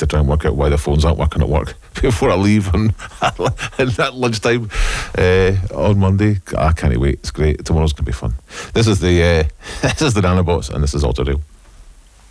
to try and work out why the phones aren't working at work before I leave and at lunchtime on Monday. I can't wait. It's great. Tomorrow's going to be fun. This is the Nanobots, and this is Autorail.